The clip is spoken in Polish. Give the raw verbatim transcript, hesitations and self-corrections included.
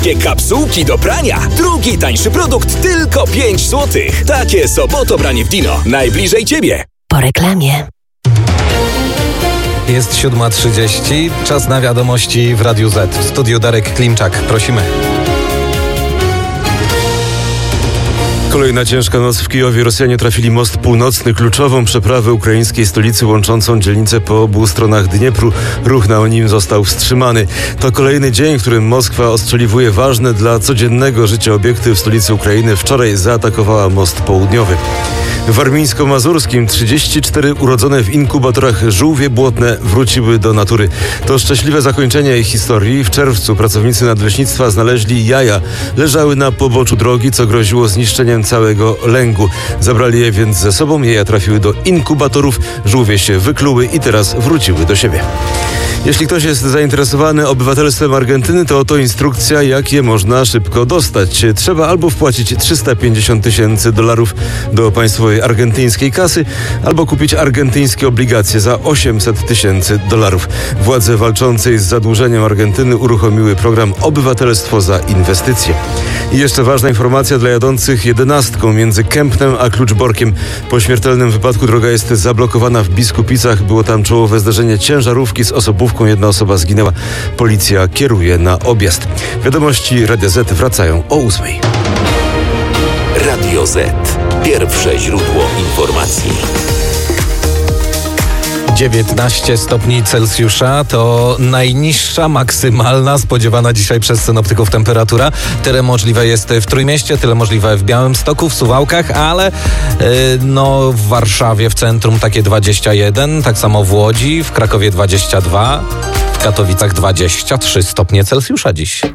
Wszystkie kapsułki do prania. Drugi tańszy produkt tylko pięć złotych. Takie Sobotobranie w Dino. Najbliżej Ciebie. Po reklamie. Jest siódma trzydzieści. Czas na wiadomości w Radiu Z. W studiu Darek Klimczak. Prosimy. Kolejna ciężka noc w Kijowie. Rosjanie trafili most północny, kluczową przeprawę ukraińskiej stolicy łączącą dzielnice po obu stronach Dniepru. Ruch na nim został wstrzymany. To kolejny dzień, w którym Moskwa ostrzeliwuje ważne dla codziennego życia obiekty w stolicy Ukrainy. Wczoraj zaatakowała most południowy. W warmińsko-mazurskim trzydzieści cztery urodzone w inkubatorach żółwie błotne wróciły do natury. To szczęśliwe zakończenie ich historii. W czerwcu pracownicy nadleśnictwa znaleźli jaja. Leżały na poboczu drogi, co groziło zniszczeniem całego lęgu. Zabrali je więc ze sobą. Jaja trafiły do inkubatorów. Żółwie się wykluły i teraz wróciły do siebie. Jeśli ktoś jest zainteresowany obywatelstwem Argentyny, to oto instrukcja, jak je można szybko dostać. Trzeba albo wpłacić trzysta pięćdziesiąt tysięcy dolarów do państwowej argentyńskiej kasy, albo kupić argentyńskie obligacje za osiemset tysięcy dolarów. Władze walczącej z zadłużeniem Argentyny uruchomiły program Obywatelstwo za inwestycje. I jeszcze ważna informacja dla jadących jedenastką między Kępnem a Kluczborkiem. Po śmiertelnym wypadku droga jest zablokowana w Biskupicach. Było tam czołowe zdarzenie ciężarówki z osobówką. Jedna osoba zginęła. Policja kieruje na objazd. Wiadomości Radia Z wracają o ósmej. Radio Z. Pierwsze źródło informacji. dziewiętnaście stopni Celsjusza to najniższa maksymalna spodziewana dzisiaj przez synoptyków temperatura. Tyle możliwe jest w Trójmieście, tyle możliwe w Białymstoku, w Suwałkach, ale yy, no w Warszawie w centrum takie dwadzieścia jeden, tak samo w Łodzi, w Krakowie dwadzieścia dwa, w Katowicach dwadzieścia trzy stopnie Celsjusza dziś.